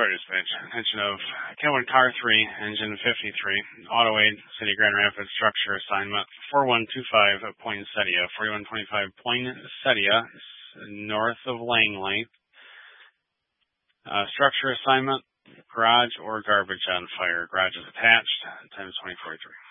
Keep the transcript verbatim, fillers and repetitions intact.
Fire dispatch. Attention of Kenwood Car three, Engine fifty-three, Auto Aid, City Grand Rapids, Structure Assignment, four one two five, Poinsettia, forty-one twenty-five, Poinsettia, north of Langley. Uh, structure Assignment, garage or garbage on fire. Garage is attached. Time is twenty forty-three.